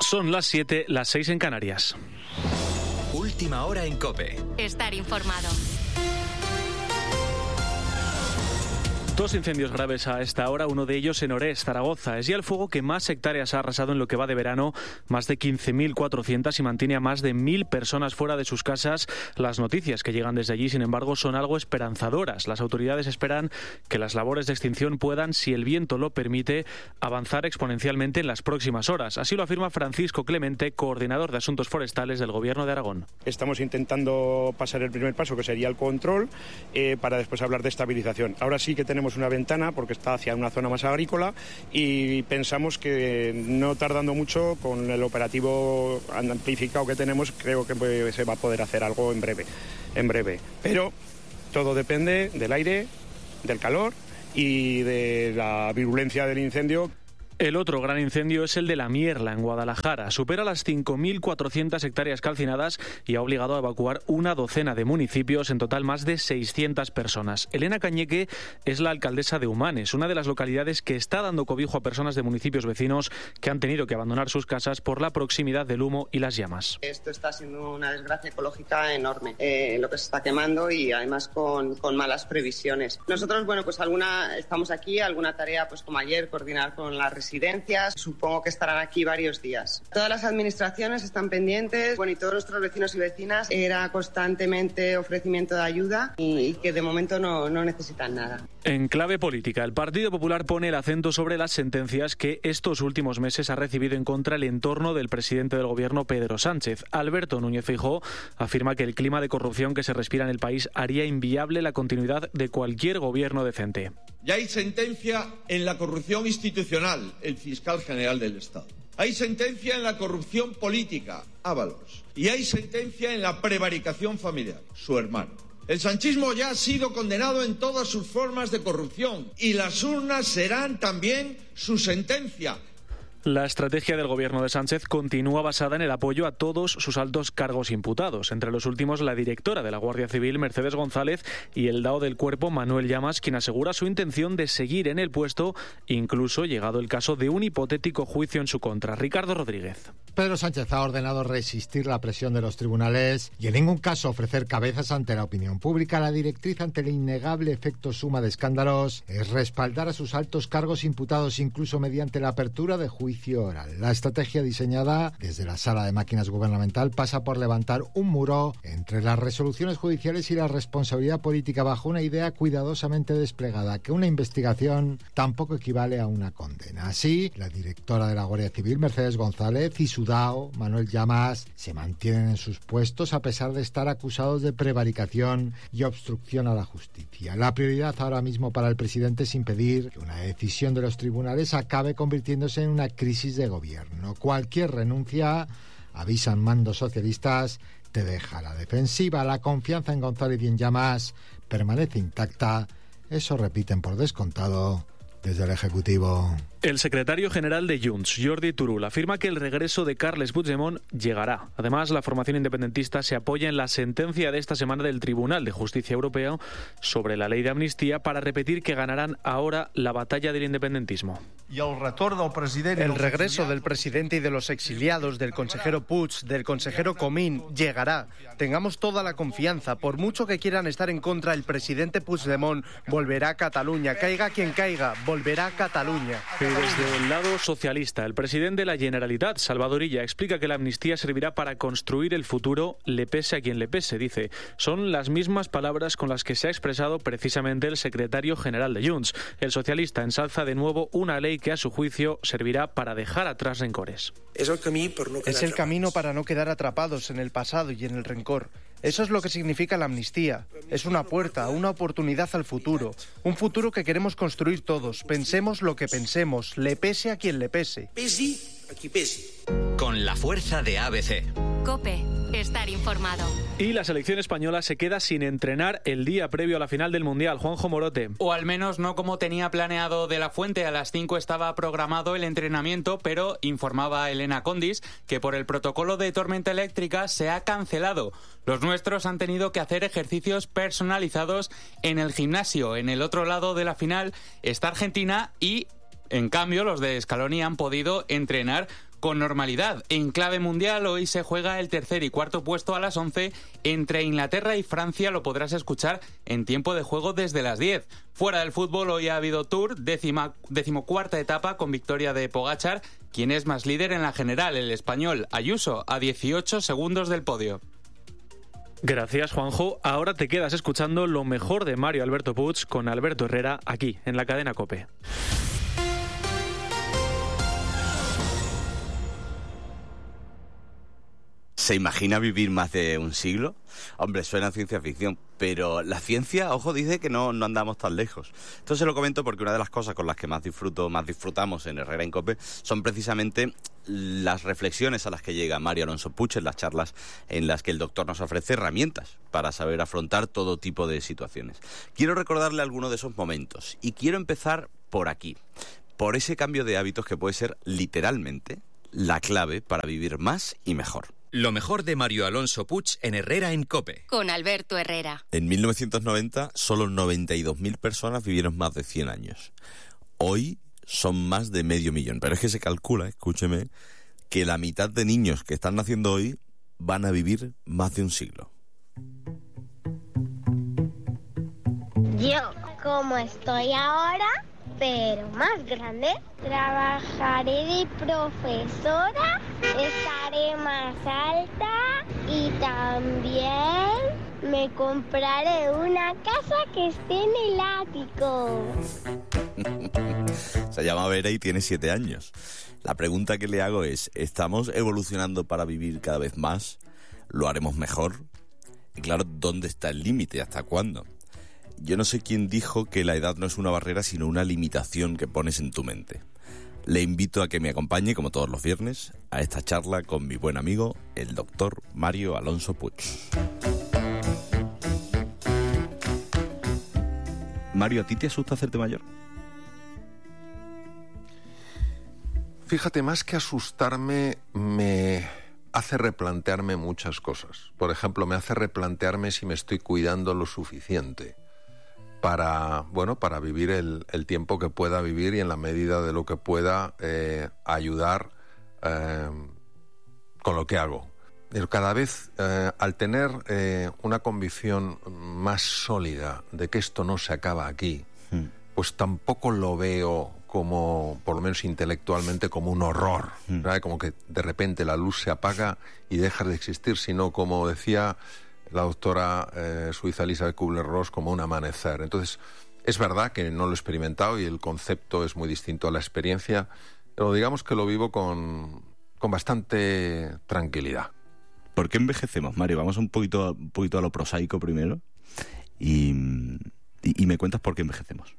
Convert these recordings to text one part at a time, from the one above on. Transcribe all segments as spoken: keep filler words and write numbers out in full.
Son las siete, las seis en Canarias. Última hora en COPE. Estar informado. Dos incendios graves a esta hora, uno de ellos en Orés, Zaragoza. Es ya el fuego que más hectáreas ha arrasado en lo que va de verano, más de quince mil cuatrocientas, y mantiene a más de mil personas fuera de sus casas. Las noticias que llegan desde allí, sin embargo, son algo esperanzadoras. Las autoridades esperan que las labores de extinción puedan, si el viento lo permite, avanzar exponencialmente en las próximas horas. Así lo afirma Francisco Clemente, coordinador de Asuntos Forestales del Gobierno de Aragón. Estamos intentando pasar el primer paso, que sería el control, eh, para después hablar de estabilización. Ahora sí que tenemos una ventana porque está hacia una zona más agrícola y pensamos que no tardando mucho, con el operativo amplificado que tenemos, creo que pues, se va a poder hacer algo en breve, en breve. Pero todo depende del aire, del calor y de la virulencia del incendio. El otro gran incendio es el de La Mierla, en Guadalajara. Supera las cinco mil cuatrocientas hectáreas calcinadas y ha obligado a evacuar una docena de municipios, en total más de seiscientas personas. Elena Cañeque es la alcaldesa de Humanes, una de las localidades que está dando cobijo a personas de municipios vecinos que han tenido que abandonar sus casas por la proximidad del humo y las llamas. Esto está siendo una desgracia ecológica enorme, eh, lo que se está quemando, y además con, con malas previsiones. Nosotros, bueno, pues alguna estamos aquí, alguna tarea, pues como ayer, coordinar con la residencias. Supongo que estarán aquí varios días. Todas las administraciones están pendientes, bueno, y todos nuestros vecinos y vecinas, era constantemente ofrecimiento de ayuda y, y que de momento no, no necesitan nada. En clave política, el Partido Popular pone el acento sobre las sentencias que estos últimos meses ha recibido en contra el entorno del presidente del Gobierno, Pedro Sánchez. Alberto Núñez Feijóo afirma que el clima de corrupción que se respira en el país haría inviable la continuidad de cualquier gobierno decente. Ya hay sentencia en la corrupción institucional, el fiscal general del Estado. Hay sentencia en la corrupción política, Ábalos. Y hay sentencia en la prevaricación familiar, su hermano. El sanchismo ya ha sido condenado en todas sus formas de corrupción y las urnas serán también su sentencia. La estrategia del gobierno de Sánchez continúa basada en el apoyo a todos sus altos cargos imputados. Entre los últimos, la directora de la Guardia Civil, Mercedes González, y el dao del Cuerpo, Manuel Llamas, quien asegura su intención de seguir en el puesto, incluso llegado el caso de un hipotético juicio en su contra. Ricardo Rodríguez. Pedro Sánchez ha ordenado resistir la presión de los tribunales y en ningún caso ofrecer cabezas ante la opinión pública. La directriz ante el innegable efecto suma de escándalos es respaldar a sus altos cargos imputados, incluso mediante la apertura de juicio oral. La estrategia diseñada desde la Sala de Máquinas Gubernamental pasa por levantar un muro entre las resoluciones judiciales y la responsabilidad política, bajo una idea cuidadosamente desplegada, que una investigación tampoco equivale a una condena. Así, la directora de la Guardia Civil, Mercedes González, y su dao, Manuel Llamas, se mantienen en sus puestos a pesar de estar acusados de prevaricación y obstrucción a la justicia. La prioridad ahora mismo para el presidente es impedir que una decisión de los tribunales acabe convirtiéndose en una crisis de gobierno. Cualquier renuncia, avisan mandos socialistas, te deja a la defensiva. La confianza en González y en Llamas permanece intacta. Eso repiten por descontado desde el Ejecutivo. El secretario general de Junts, Jordi Turull, afirma que el regreso de Carles Puigdemont llegará. Además, la formación independentista se apoya en la sentencia de esta semana del Tribunal de Justicia Europeo sobre la ley de amnistía para repetir que ganarán ahora la batalla del independentismo. El regreso del presidente y de los exiliados, del consejero Puig, del consejero Comín, llegará. Tengamos toda la confianza. Por mucho que quieran estar en contra, el presidente Puigdemont volverá a Cataluña. Caiga quien caiga, volverá a Cataluña. Desde el lado socialista, el presidente de la Generalitat, Salvador Illa, explica que la amnistía servirá para construir el futuro, le pese a quien le pese, dice. Son las mismas palabras con las que se ha expresado precisamente el secretario general de Junts. El socialista ensalza de nuevo una ley que, a su juicio, servirá para dejar atrás rencores. Es el, no es el camino para no quedar atrapados en el pasado y en el rencor. Eso es lo que significa la amnistía. Es una puerta, una oportunidad al futuro. Un futuro que queremos construir todos. Pensemos lo que pensemos, le pese a quien le pese. Pesi a quien pese. Con la fuerza de A B C. COPE. Estar informado. Y la selección española se queda sin entrenar el día previo a la final del Mundial. Juanjo Morote. O al menos no como tenía planeado De la Fuente. A las cinco estaba programado el entrenamiento, pero informaba Elena Condis que por el protocolo de tormenta eléctrica se ha cancelado. Los nuestros han tenido que hacer ejercicios personalizados en el gimnasio. En el otro lado de la final está Argentina y, en cambio, los de Scaloni han podido entrenar con normalidad. En clave mundial, hoy se juega el tercer y cuarto puesto a las once entre Inglaterra y Francia. Lo podrás escuchar en tiempo de juego desde las diez. Fuera del fútbol, hoy ha habido Tour, décima, decimocuarta etapa con victoria de Pogačar, quien es más líder en la general, el español Ayuso, a dieciocho segundos del podio. Gracias, Juanjo. Ahora te quedas escuchando lo mejor de Mario Alberto Puig con Alberto Herrera aquí en la cadena COPE. ¿Se imagina vivir más de un siglo? Hombre, suena ciencia ficción, pero la ciencia, ojo, dice que no, no andamos tan lejos. Esto se lo comento porque una de las cosas con las que más disfruto, más disfrutamos en Herrera en COPE son precisamente las reflexiones a las que llega Mario Alonso Puig en las charlas en las que el doctor nos ofrece herramientas para saber afrontar todo tipo de situaciones. Quiero recordarle alguno de esos momentos y quiero empezar por aquí, por ese cambio de hábitos que puede ser literalmente la clave para vivir más y mejor. Lo mejor de Mario Alonso Puig en Herrera en COPE. Con Alberto Herrera. En mil novecientos noventa, solo noventa y dos mil personas vivieron más de cien años. Hoy son más de medio millón. Pero es que se calcula, escúcheme, que la mitad de niños que están naciendo hoy van a vivir más de un siglo. Yo, como estoy ahora, pero más grande, trabajaré de profesora, estaré más alta y también me compraré una casa que esté en el ático. Se llama Vera y tiene siete años. La pregunta que le hago es, ¿estamos evolucionando para vivir cada vez más? ¿Lo haremos mejor? Y claro, ¿dónde está el límite? ¿Hasta cuándo? Yo no sé quién dijo que la edad no es una barrera, sino una limitación que pones en tu mente. Le invito a que me acompañe, como todos los viernes, a esta charla con mi buen amigo, el doctor Mario Alonso Puig. Mario, ¿a ti te asusta hacerte mayor? Fíjate, más que asustarme, me hace replantearme muchas cosas. Por ejemplo, me hace replantearme si me estoy cuidando lo suficiente para, bueno, para vivir el, el tiempo que pueda vivir y en la medida de lo que pueda eh, ayudar eh, con lo que hago. Pero cada vez, eh, al tener eh, una convicción más sólida de que esto no se acaba aquí, hmm. pues tampoco lo veo como, por lo menos intelectualmente, como un horror, hmm. ¿sabes? Como que de repente la luz se apaga y deja de existir, sino, como decía la doctora eh, suiza Elisabeth Kubler-Ross, como un amanecer. Entonces, es verdad que no lo he experimentado y el concepto es muy distinto a la experiencia, pero digamos que lo vivo con, con bastante tranquilidad. ¿Por qué envejecemos, Mario? Vamos un poquito, un poquito a lo prosaico primero y, y, y me cuentas por qué envejecemos.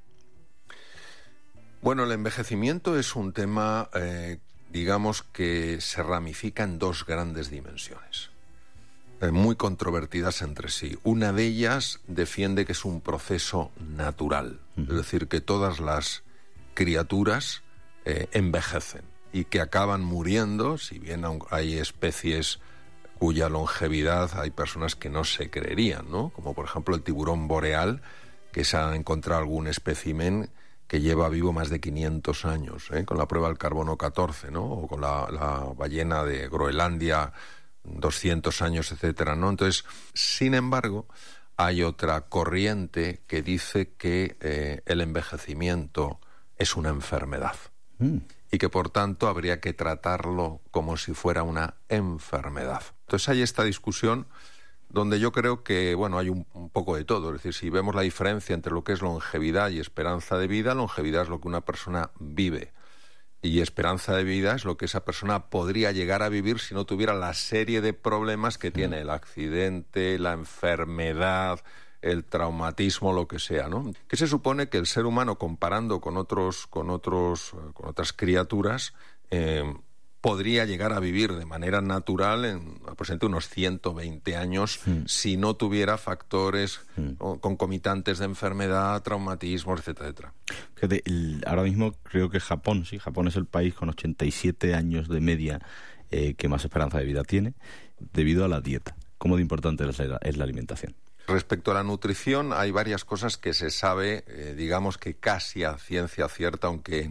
Bueno, el envejecimiento es un tema, eh, digamos, que se ramifica en dos grandes dimensiones, eh, muy controvertidas entre sí. Una de ellas defiende que es un proceso natural, uh-huh. es decir, que todas las criaturas eh, envejecen y que acaban muriendo, si bien hay especies cuya longevidad hay personas que no se creerían, ¿no? Como por ejemplo el tiburón boreal, que se ha encontrado algún espécimen que lleva vivo más de quinientos años, ¿eh? Con la prueba del carbono catorce, ¿no? O con la, la ballena de Groenlandia, doscientos años, etcétera, ¿no? Entonces, sin embargo, hay otra corriente que dice que eh, el envejecimiento es una enfermedad. Mm. Y que por tanto habría que tratarlo como si fuera una enfermedad. Entonces hay esta discusión donde yo creo que, bueno, hay un, un poco de todo. Es decir, si vemos la diferencia entre lo que es longevidad y esperanza de vida, longevidad es lo que una persona vive y esperanza de vida es lo que esa persona podría llegar a vivir si no tuviera la serie de problemas que tiene el accidente, la enfermedad, el traumatismo, lo que sea, ¿no? Que se supone que el ser humano, comparando con otros, con otros, con otras criaturas, eh, podría llegar a vivir de manera natural en aproximadamente unos ciento veinte años mm. si no tuviera factores mm. concomitantes de enfermedad, traumatismos, etcétera, etcétera. Fíjate, el, ahora mismo creo que Japón, sí, Japón es el país con ochenta y siete años de media eh, que más esperanza de vida tiene, debido a la dieta. ¿Cómo de importante es la, es la alimentación? Respecto a la nutrición, hay varias cosas que se sabe, eh, digamos que casi a ciencia cierta, aunque en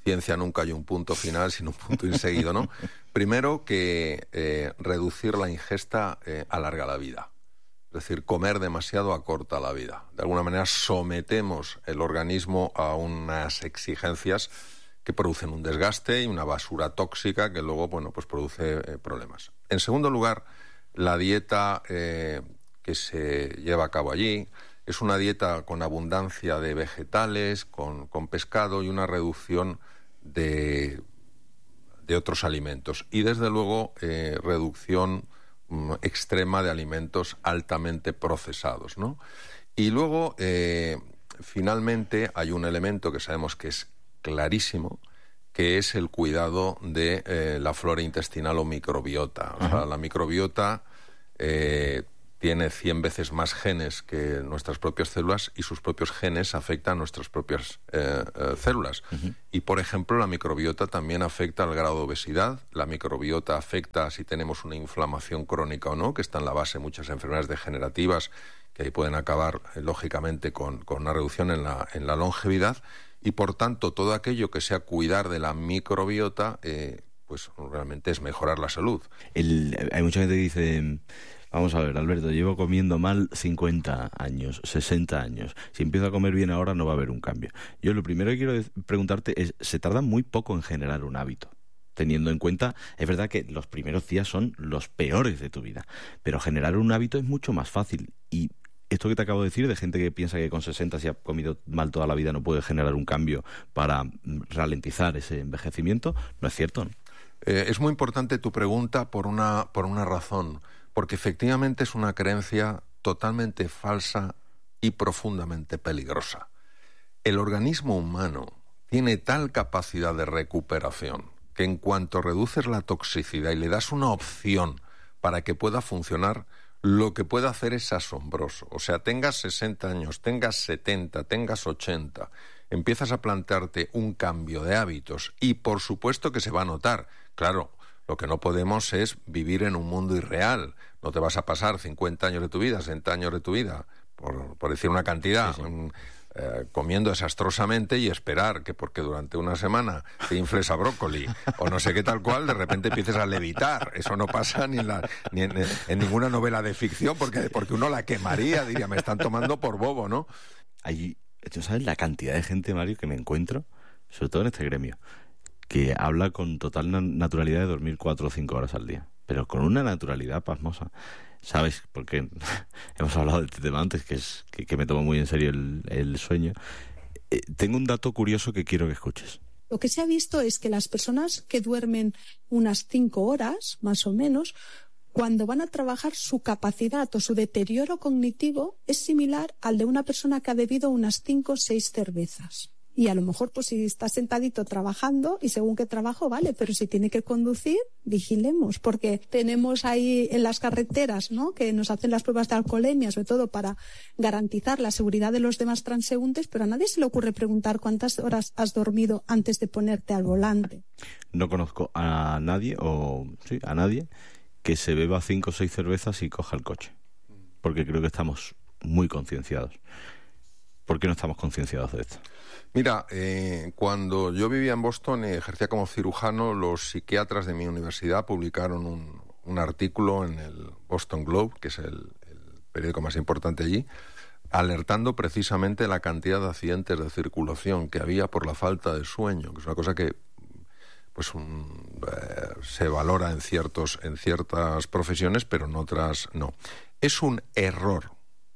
ciencia nunca hay un punto final, sino un punto inseguido, ¿no? Primero, que eh, reducir la ingesta eh, alarga la vida. Es decir, comer demasiado acorta la vida. De alguna manera sometemos el organismo a unas exigencias que producen un desgaste y una basura tóxica que luego, bueno, pues produce eh, problemas. En segundo lugar, la dieta eh, que se lleva a cabo allí es una dieta con abundancia de vegetales, con, con pescado y una reducción de, de otros alimentos. Y desde luego, eh, reducción mm, extrema de alimentos altamente procesados, ¿no? Y luego, eh, finalmente, hay un elemento que sabemos que es clarísimo, que es el cuidado de eh, la flora intestinal o microbiota. O sea, la microbiota eh, tiene cien veces más genes que nuestras propias células y sus propios genes afectan a nuestras propias eh, eh, células. Uh-huh. Y, por ejemplo, la microbiota también afecta al grado de obesidad. La microbiota afecta si tenemos una inflamación crónica o no, que está en la base de muchas enfermedades degenerativas que ahí pueden acabar, eh, lógicamente, con, con una reducción en la, en la longevidad. Y, por tanto, todo aquello que sea cuidar de la microbiota, eh, pues realmente es mejorar la salud. El, hay mucha gente que dice... Vamos a ver, Alberto, llevo comiendo mal cincuenta años, sesenta años. Si empiezo a comer bien ahora no va a haber un cambio. Yo lo primero que quiero preguntarte es, se tarda muy poco en generar un hábito. Teniendo en cuenta, es verdad que los primeros días son los peores de tu vida, pero generar un hábito es mucho más fácil. Y esto que te acabo de decir, de gente que piensa que con sesenta, si ha comido mal toda la vida, no puede generar un cambio para ralentizar ese envejecimiento, no es cierto, ¿no? Eh, es muy importante tu pregunta por una, por una razón. Porque efectivamente es una creencia totalmente falsa y profundamente peligrosa. El organismo humano tiene tal capacidad de recuperación que en cuanto reduces la toxicidad y le das una opción para que pueda funcionar, lo que puede hacer es asombroso. O sea, tengas sesenta años, tengas setenta, tengas ochenta, empiezas a plantearte un cambio de hábitos y por supuesto que se va a notar. Claro, lo que no podemos es vivir en un mundo irreal. No te vas a pasar cincuenta años de tu vida, sesenta años de tu vida, por, por decir una cantidad, sí, sí. Um, eh, comiendo desastrosamente y esperar que porque durante una semana te infles a brócoli o no sé qué tal cual, de repente empieces a levitar. Eso no pasa ni en, la, ni en, en ninguna novela de ficción, porque, porque uno la quemaría, diría, me están tomando por bobo, ¿no? Hay, ¿tú sabes la cantidad de gente, Mario, que me encuentro, sobre todo en este gremio, que habla con total naturalidad de dormir cuatro o cinco horas al día, pero con una naturalidad pasmosa? ¿Sabes? Porque hemos hablado de este tema antes, que es que, que me tomo muy en serio el, el sueño. Eh, tengo un dato curioso que quiero que escuches. Lo que se ha visto es que las personas que duermen unas cinco horas, más o menos, cuando van a trabajar, su capacidad o su deterioro cognitivo es similar al de una persona que ha bebido unas cinco o seis cervezas. Y a lo mejor, pues si está sentadito trabajando, y según qué trabajo, vale, pero si tiene que conducir, vigilemos, porque tenemos ahí en las carreteras, ¿no?, que nos hacen las pruebas de alcoholemia, sobre todo para garantizar la seguridad de los demás transeúntes, pero a nadie se le ocurre preguntar cuántas horas has dormido antes de ponerte al volante. No conozco a nadie, o sí, a nadie, que se beba cinco o seis cervezas y coja el coche, porque creo que estamos muy concienciados. ¿Por qué no estamos concienciados de esto? Mira, eh, cuando yo vivía en Boston y ejercía como cirujano, los psiquiatras de mi universidad publicaron un, un artículo en el Boston Globe, que es el, el periódico más importante allí, alertando precisamente de la cantidad de accidentes de circulación que había por la falta de sueño, que es una cosa que pues un, eh, se valora en ciertos en ciertas profesiones, pero en otras no. Es un error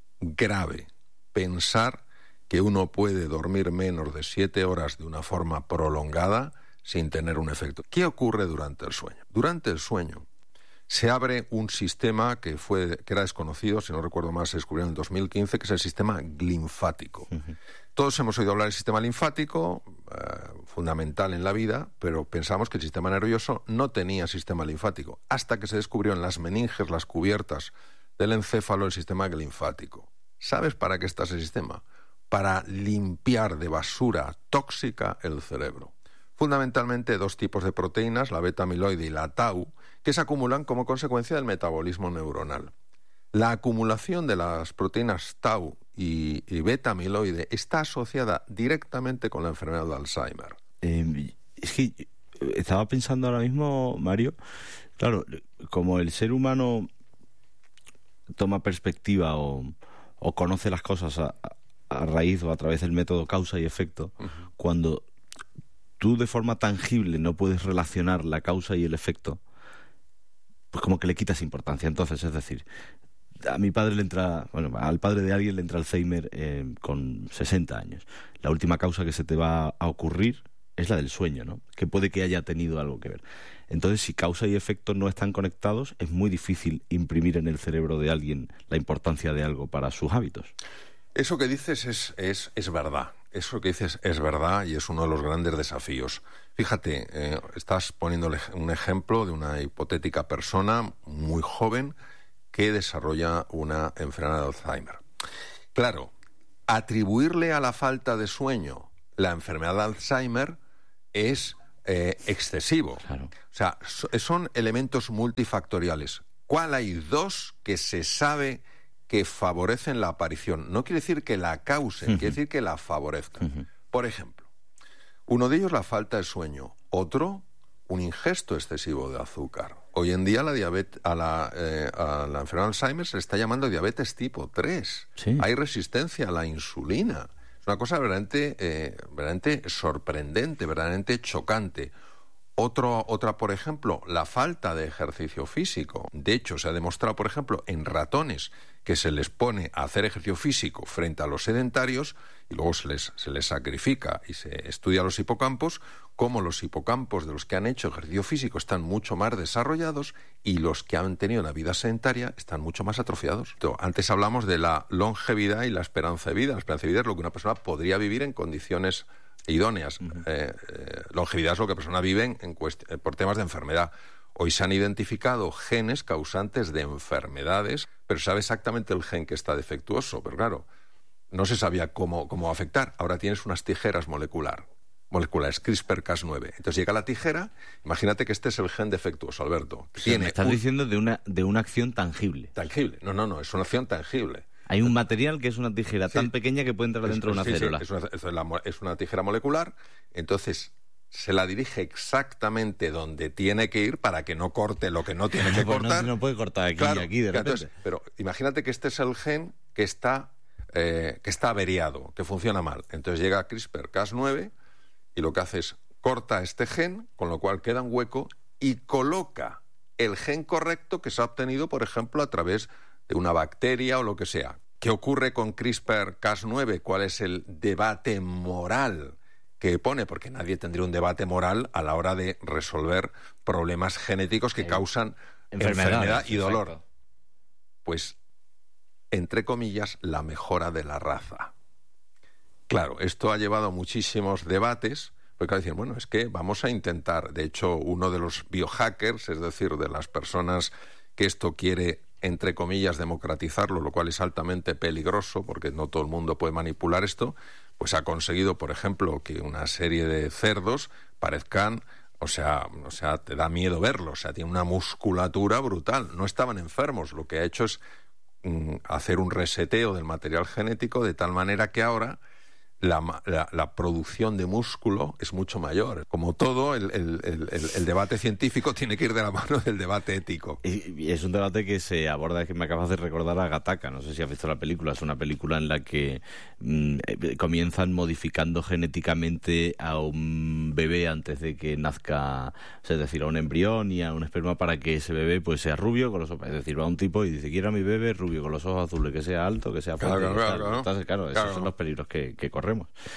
grave pensar que uno puede dormir menos de siete horas de una forma prolongada sin tener un efecto. ¿Qué ocurre durante el sueño? Durante el sueño se abre un sistema que fue que era desconocido, si no recuerdo mal, se descubrió en el dos mil quince, que es el sistema linfático. Uh-huh. Todos hemos oído hablar del sistema linfático, eh, fundamental en la vida, pero pensamos que el sistema nervioso no tenía sistema linfático, hasta que se descubrió en las meninges, las cubiertas del encéfalo, el sistema linfático. ¿Sabes para qué está ese sistema? Para limpiar de basura tóxica el cerebro. Fundamentalmente dos tipos de proteínas, la beta-amiloide y la tau, que se acumulan como consecuencia del metabolismo neuronal. La acumulación de las proteínas tau y, y beta-amiloide está asociada directamente con la enfermedad de Alzheimer. Eh, es que estaba pensando ahora mismo, Mario, claro, como el ser humano toma perspectiva o, o conoce las cosas a, a raíz o a través del método causa y efecto, uh-huh. cuando tú de forma tangible no puedes relacionar la causa y el efecto, pues como que le quitas importancia. Entonces, es decir, a mi padre le entra, bueno, al padre de alguien le entra Alzheimer eh, con sesenta años. La última causa que se te va a ocurrir es la del sueño, ¿no? Que puede que haya tenido algo que ver. Entonces, si causa y efecto no están conectados, es muy difícil imprimir en el cerebro de alguien la importancia de algo para sus hábitos. Eso que dices es, es, es verdad. Eso que dices es verdad y es uno de los grandes desafíos. Fíjate, eh, estás poniendo un ejemplo de una hipotética persona muy joven que desarrolla una enfermedad de Alzheimer. Claro, atribuirle a la falta de sueño la enfermedad de Alzheimer es eh, excesivo. Claro. O sea, so, son elementos multifactoriales. ¿Cuál hay dos que se sabe que favorecen la aparición? No quiere decir que la causen, uh-huh. quiere decir que la favorezcan. Uh-huh. Por ejemplo, uno de ellos la falta de sueño, otro un ingesto excesivo de azúcar. Hoy en día la diabetes, a, la, eh, a la enfermedad de Alzheimer se le está llamando diabetes tipo tres. Sí. Hay resistencia a la insulina. Es una cosa verdaderamente, eh, verdaderamente sorprendente, verdaderamente chocante. Otro, otra, por ejemplo, la falta de ejercicio físico. De hecho, se ha demostrado, por ejemplo, en ratones que se les pone a hacer ejercicio físico frente a los sedentarios y luego se les, se les sacrifica y se estudia los hipocampos, cómo los hipocampos de los que han hecho ejercicio físico están mucho más desarrollados y los que han tenido una vida sedentaria están mucho más atrofiados. Antes hablamos de la longevidad y la esperanza de vida. La esperanza de vida es lo que una persona podría vivir en condiciones idóneas. Uh-huh. eh, eh, longevidad es lo que la persona vive en, en cuest- por temas de enfermedad. Hoy se han identificado genes causantes de enfermedades, pero se sabe exactamente el gen que está defectuoso. Pero claro, no se sabía cómo, cómo afectar. Ahora tienes unas tijeras molecular, moleculares, CRISPR Cas nueve. Entonces llega la tijera, imagínate que este es el gen defectuoso, Alberto. Sí, Tiene me estás un... diciendo de una, de una acción tangible. Tangible. No, no, no, es una acción tangible. Hay un material que es una tijera sí. tan pequeña que puede entrar es, dentro de una sí, célula. Sí, es, una, es, la, es una tijera molecular, entonces se la dirige exactamente donde tiene que ir para que no corte lo que no tiene que pues cortar. No, no puede cortar aquí claro, y aquí de repente. Entonces, pero imagínate que este es el gen que está, eh, que está averiado, que funciona mal. Entonces llega CRISPR Cas nueve y lo que hace es corta este gen, con lo cual queda un hueco y coloca el gen correcto que se ha obtenido, por ejemplo, a través de una bacteria o lo que sea. ¿Qué ocurre con CRISPR Cas nueve? ¿Cuál es el debate moral que pone? Porque nadie tendría un debate moral a la hora de resolver problemas genéticos que causan enfermedad y dolor. Exacto. Pues, entre comillas, la mejora de la raza. Claro, esto ha llevado a muchísimos debates, porque dicen, bueno, es que vamos a intentar, de hecho, uno de los biohackers, es decir, de las personas que esto quiere, entre comillas, democratizarlo, lo cual es altamente peligroso, porque no todo el mundo puede manipular esto, pues ha conseguido, por ejemplo, que una serie de cerdos parezcan, o sea, o sea, te da miedo verlos, o sea, tiene una musculatura brutal, no estaban enfermos, lo que ha hecho es mm, hacer un reseteo del material genético de tal manera que ahora La, la, la producción de músculo es mucho mayor. Como todo, el, el, el, el debate científico tiene que ir de la mano del debate ético. Y, y es un debate que se aborda, es que me acabas de recordar a Gattaca, no sé si has visto la película, es una película en la que mmm, comienzan modificando genéticamente a un bebé antes de que nazca, es decir, a un embrión y a un esperma para que ese bebé pues sea rubio, con los ojos, es decir, va un tipo y dice, quiero a mi bebé rubio, con los ojos azules, que sea alto, que sea fuerte. Claro, claro, claro, Entonces, claro, claro, esos son los peligros que, que corremos.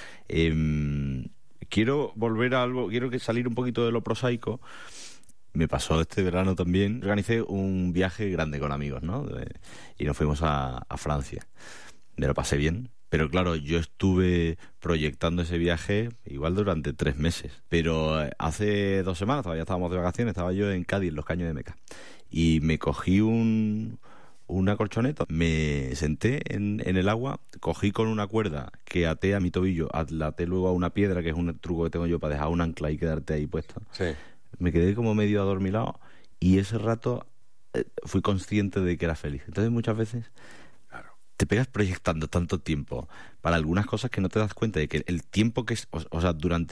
Eh, quiero volver a algo, quiero que salir un poquito de lo prosaico. Me pasó este verano también. Organicé un viaje grande con amigos, ¿no? De, y nos fuimos a, a Francia. Me lo pasé bien. Pero claro, yo estuve proyectando ese viaje igual durante tres meses. Pero hace dos semanas, todavía estábamos de vacaciones, estaba yo en Cádiz, en los Caños de Meca. Y me cogí un... una colchoneta, me senté en, en el agua, cogí con una cuerda que até a mi tobillo, la até luego a una piedra, que es un truco que tengo yo para dejar un ancla y quedarte ahí puesto. Sí. Me quedé como medio adormilado y ese rato eh, fui consciente de que era feliz. Entonces muchas veces claro. te pegas proyectando tanto tiempo para algunas cosas que no te das cuenta de que el tiempo que es, o, o sea, durante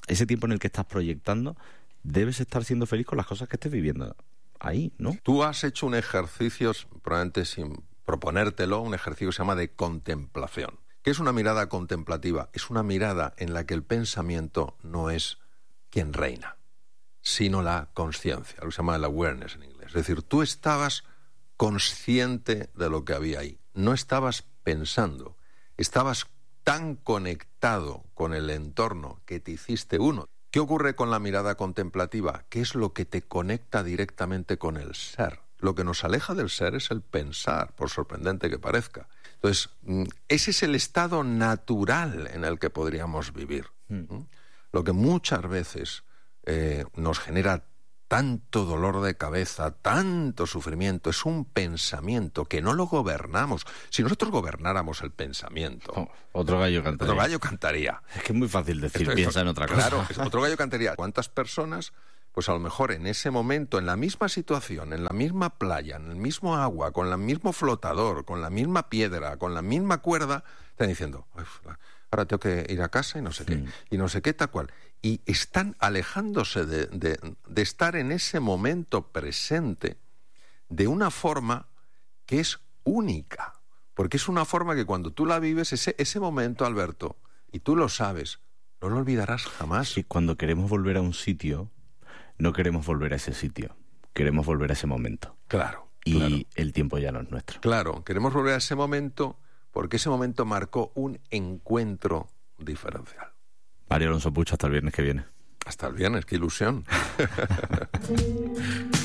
ese tiempo en el que estás proyectando, debes estar siendo feliz con las cosas que estés viviendo ahí, ¿no? Tú has hecho un ejercicio, probablemente sin proponértelo, un ejercicio que se llama de contemplación. ¿Qué es una mirada contemplativa? Es una mirada en la que el pensamiento no es quien reina, sino la conciencia, lo que se llama el awareness en inglés. Es decir, tú estabas consciente de lo que había ahí, no estabas pensando, estabas tan conectado con el entorno que te hiciste uno. ¿Qué ocurre con la mirada contemplativa? ¿Qué es lo que te conecta directamente con el ser? Lo que nos aleja del ser es el pensar, por sorprendente que parezca. Entonces, ese es el estado natural en el que podríamos vivir. Mm. Lo que muchas veces eh, nos genera tanto dolor de cabeza, tanto sufrimiento, es un pensamiento que no lo gobernamos. Si nosotros gobernáramos el pensamiento... Oh, otro gallo cantaría. Otro gallo cantaría. Es que es muy fácil decir, Esto, piensa en otra cosa. Claro, otro gallo cantaría. ¿Cuántas personas, pues a lo mejor en ese momento, en la misma situación, en la misma playa, en el mismo agua, con el mismo flotador, con la misma piedra, con la misma cuerda, están diciendo, ahora tengo que ir a casa y no sé qué, mm. y no sé qué, tal cual. Y están alejándose de, de, de estar en ese momento presente de una forma que es única. Porque es una forma que cuando tú la vives, ese, ese momento, Alberto, y tú lo sabes, no lo olvidarás jamás. Y cuando queremos volver a un sitio, no queremos volver a ese sitio, queremos volver a ese momento. Claro. Y claro. el tiempo ya no es nuestro. Claro, queremos volver a ese momento porque ese momento marcó un encuentro diferencial. Mario Alonso Puig, hasta el viernes que viene. Hasta el viernes, qué ilusión.